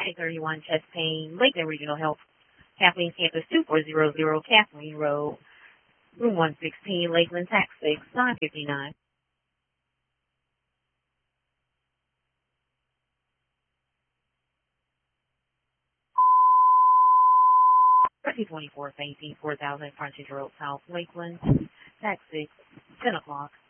31 Chest Pain, Lakeland Regional Health, Kathleen Campus 2400, Kathleen Road, Room 116, Lakeland, Tax 6, 959. 24 St. 4000 Frontage Road, South Lakeland, Tax 6, 10 o'clock.